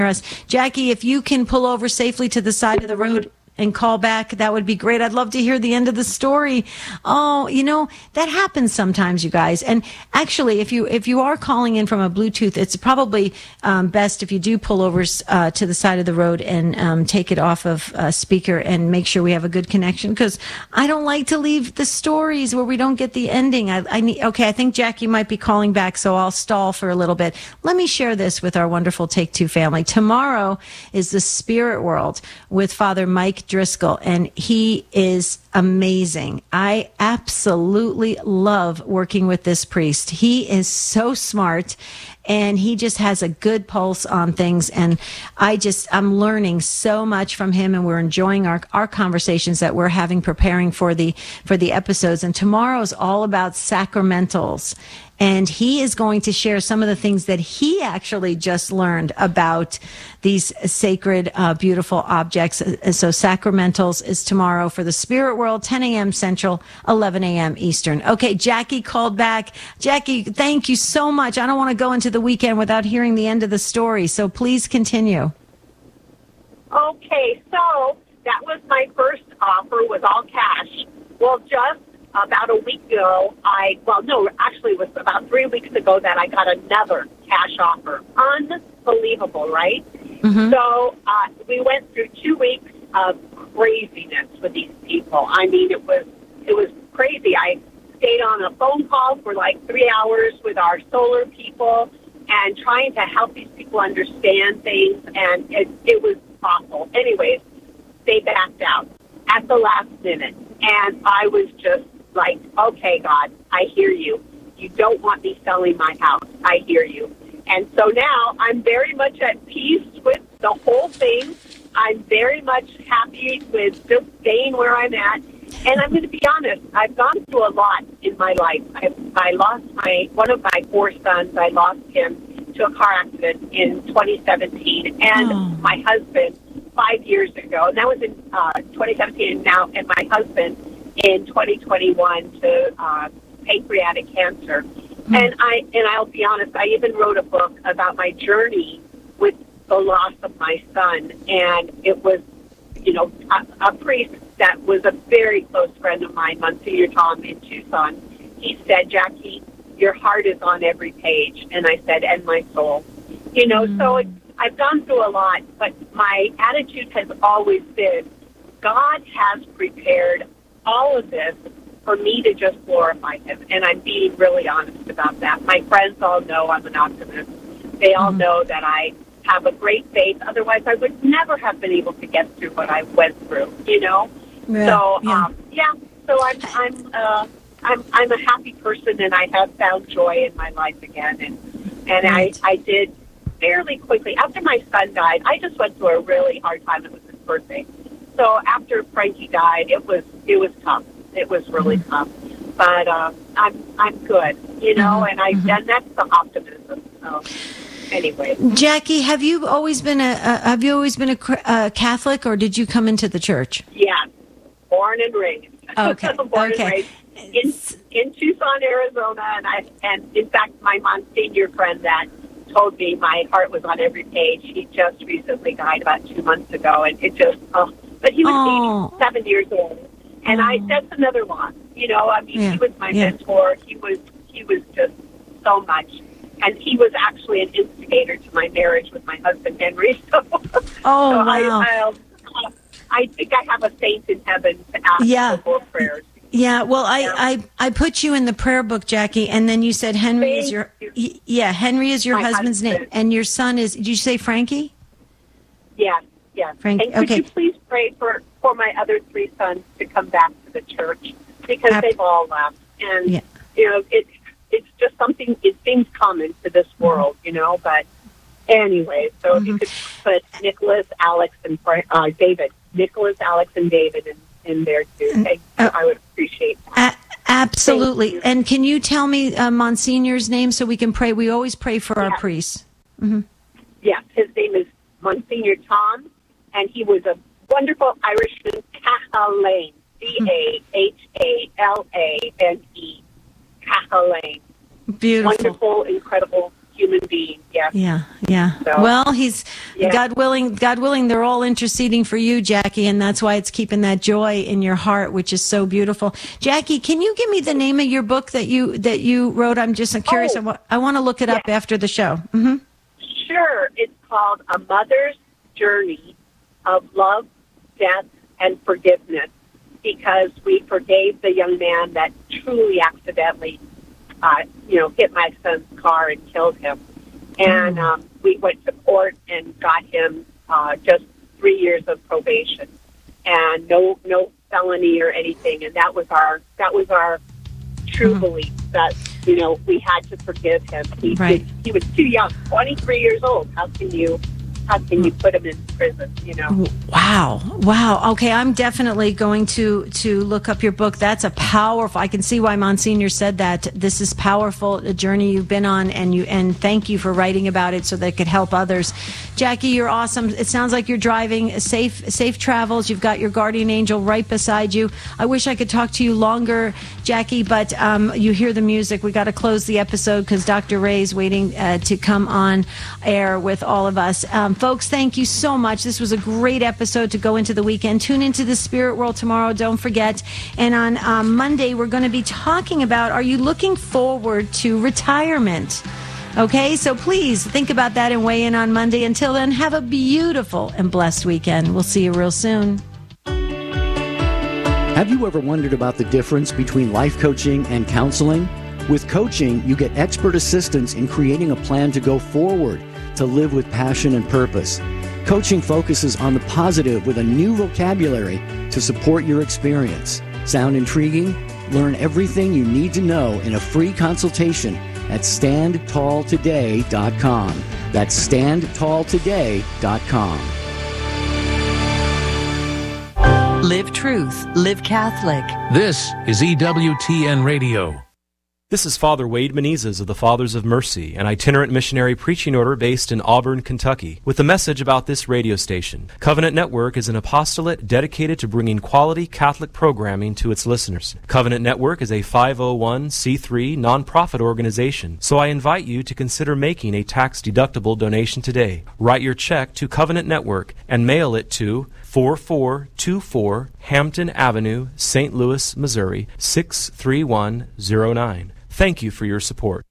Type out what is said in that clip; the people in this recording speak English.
us. Jackie, if you can pull over safely to the side of the road and call back, that would be great. I'd love to hear the end of the story. Oh, that happens sometimes, you guys. And actually, if you are calling in from a Bluetooth, it's probably best if you do pull over to the side of the road and take it off of speaker and make sure we have a good connection, because I don't like to leave the stories where we don't get the ending. I think Jackie might be calling back, so I'll stall for a little bit. Let me share this with our wonderful Take Two family. Tomorrow is the Spirit World with Father Mike Driscoll, and he is amazing. I absolutely love working with this priest. He is so smart, and he just has a good pulse on things. And I'm learning so much from him, and we're enjoying our conversations that we're having preparing for the episodes. And tomorrow's all about sacramentals. And he is going to share some of the things that he actually just learned about these sacred, beautiful objects. So sacramentals is tomorrow for the Spirit World, 10 a.m. Central, 11 a.m. Eastern. Okay, Jackie called back. Jackie, thank you so much. I don't want to go into the weekend without hearing the end of the story, so please continue. Okay, so that was my first offer, was all cash. Well, just about a week ago, it was about 3 weeks ago that I got another cash offer. Unbelievable, right? Mm-hmm. So we went through 2 weeks of craziness with these people. I mean, it was crazy. I stayed on a phone call for like 3 hours with our solar people and trying to help these people understand things, and it was awful. Anyways, they backed out at the last minute, and I was just like, okay, God, I hear you. You don't want me selling my house. I hear you. And so now I'm very much at peace with the whole thing. I'm very much happy with just staying where I'm at. And I'm going to be honest, I've gone through a lot in my life. I lost one of my 4 sons. I lost him to a car accident in 2017. And my husband 5 years ago, and that was in 2017, and my husband in 2021 to pancreatic cancer. And I'll be honest, I even wrote a book about my journey with the loss of my son. And it was, a priest that was a very close friend of mine, Monsignor Tom in Tucson. He said, Jackie, your heart is on every page. And I said, and my soul. So I've gone through a lot, but my attitude has always been, God has prepared all of this for me to just glorify him. And I'm being really honest about that. My friends all know I'm an optimist. They all know that I have a great faith. Otherwise, I would never have been able to get through what I went through, Yeah. So I'm a happy person, and I have found joy in my life again. And I did fairly quickly. After my son died, I just went through a really hard time. It was his birthday. So after Frankie died, it was tough. It was really tough. But I'm good, and that's the optimism. So anyway, Jackie, have you always been a Catholic, or did you come into the church? Yeah, born and raised. Okay. Born and raised in Tucson, Arizona, and in fact, my Monsignor friend that told me my heart was on every page, he just recently died about 2 months ago, and it just but he was 87 years old, and that's another loss. He was my mentor. He was just so much, and he was actually an instigator to my marriage with my husband Henry. Wow. I think I have a saint in heaven to ask for more prayers. Yeah, well, I put you in the prayer book, Jackie, and then you said Henry is your my husband's name, and your son is. Did you say Frankie? Yes. Frankie. And could you please pray for my other 3 sons to come back to the church, because they've all left, and it's just something. It seems common to this world, But anyway, so if you could put Nicholas, Alex, and David. Nicholas, Alex, and David in there too. I would appreciate that. Absolutely. And can you tell me Monsignor's name so we can pray? We always pray for our priests. Mm-hmm. Yes, his name is Monsignor Tom, and he was a wonderful Irishman, Cahalain, Cahalane, Cahalain. Beautiful. Wonderful, incredible human being. Yes. Yeah. So, well, he's Yeah. God willing, they're all interceding for you, Jackie, and that's why it's keeping that joy in your heart, which is so beautiful. Jackie, can you give me the name of your book that you wrote? I'm curious. I want to look it up after the show. Mm-hmm. Sure. It's called A Mother's Journey of Love, Death, and Forgiveness, because we forgave the young man that truly accidentally, hit my son's car and killed him. And we went to court and got him just 3 years of probation and no felony or anything. And that was our true belief that we had to forgive him. He was too young, 23 years old. How can you put him in prison? Wow. Okay, I'm definitely going to look up your book. That's a powerful. I can see why Monsignor said that. This is powerful, a journey you've been on, and thank you for writing about it so that it could help others. Jackie, you're awesome. It sounds like you're driving safe travels. You've got your guardian angel right beside you. I wish I could talk to you longer, Jackie, but you hear the music. We got to close the episode because Dr. Ray's waiting to come on air with all of us. Folks, thank you so much. This was a great episode to go into the weekend. Tune into the Spirit World tomorrow, don't forget. And on Monday, we're going to be talking about, are you looking forward to retirement? Okay, so please think about that and weigh in on Monday. Until then, have a beautiful and blessed weekend. We'll see you real soon. Have you ever wondered about the difference between life coaching and counseling? With coaching, you get expert assistance in creating a plan to go forward, to live with passion and purpose. Coaching focuses on the positive with a new vocabulary to support your experience. Sound intriguing? Learn everything you need to know in a free consultation at StandTallToday.com. That's StandTallToday.com. Live Truth, Live Catholic. This is EWTN Radio. This is Father Wade Menezes of the Fathers of Mercy, an itinerant missionary preaching order based in Auburn, Kentucky, with a message about this radio station. Covenant Network is an apostolate dedicated to bringing quality Catholic programming to its listeners. Covenant Network is a 501c3 nonprofit organization, so I invite you to consider making a tax-deductible donation today. Write your check to Covenant Network and mail it to 4424 Hampton Avenue, St. Louis, Missouri, 63109. Thank you for your support.